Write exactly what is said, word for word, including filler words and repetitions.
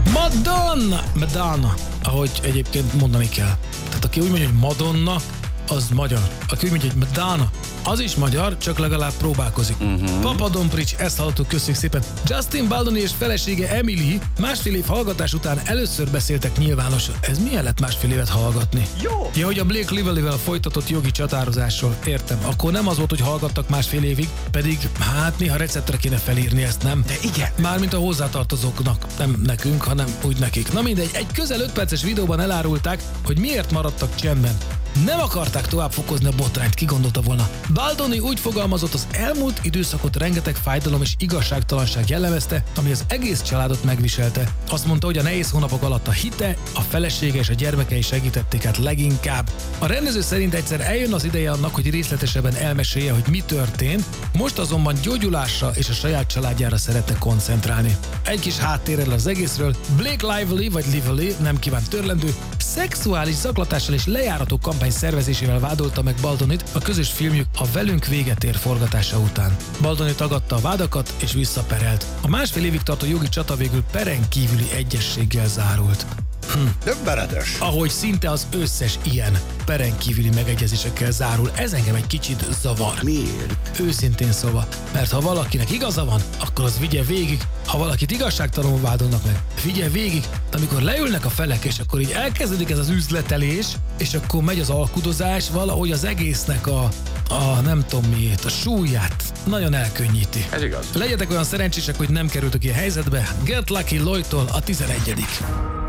Madonna! Madonna, ahogy egyébként mondani kell. Tehát aki úgy mondja, hogy Madonna, az magyar. Aki úgy mondja, hogy Madonna, az is magyar, csak legalább próbálkozik. Uh-huh. Papa Domprics, ezt hallottuk, köszönjük szépen. Justin Baldoni és felesége Emily másfél év hallgatás után először beszéltek nyilvánosan. Ez milyen lett másfél évet hallgatni? Jó! Ja, hogy a Blake Lively-vel folytatott jogi csatározásról. Értem. Akkor nem az volt, hogy hallgattak másfél évig, pedig hát néha receptre kéne felírni ezt, nem? De igen. Mármint a hozzátartozóknak, nem nekünk, hanem úgy nekik. Na mindegy, egy közel öt perces videóban elárulták, hogy miért maradtak csendben. Nem akarták tovább fokozni a botrányt, ki gondolta volna. Baldoni úgy fogalmazott, az elmúlt időszakot rengeteg fájdalom és igazságtalanság jellemezte, ami az egész családot megviselte. Azt mondta, hogy a nehéz hónapok alatt a hite, a felesége és a gyermekei segítették át leginkább. A rendező szerint egyszer eljön az ideje annak, hogy részletesebben elmesélje, hogy mi történt, most azonban gyógyulásra és a saját családjára szeretne koncentrálni. Egy kis háttérrel az egészről, Blake Lively vagy Lively, nem kívánt törlendő, szexuális zaklatással és lejárató kampány szervezésével vádolta meg Baldonit a közös filmjük A Velünk véget ér forgatása után. Baldoni tagadta a vádakat és visszaperelt. A másfél évig tartó jogi csata végül peren kívüli egyezséggel zárult. Hm. Döbbenetes. Ahogy szinte az összes ilyen peren kívüli megegyezésekkel zárul, ez engem egy kicsit zavar. Miért? Őszintén szóval, mert ha valakinek igaza van, akkor az vigye végig, ha valakit igazságtalanul vádolnak meg, vigye végig, de amikor leülnek a felek, és akkor így elkezdődik ez az üzletelés, és akkor megy az alkudozás, valahogy az egésznek a, a nem tudom miért, a súlyát nagyon elkönnyíti. Ez igaz. Legyetek olyan szerencsések, hogy nem kerültök ilyen helyzetbe. Get Lucky Lloydtól a tizenegyedik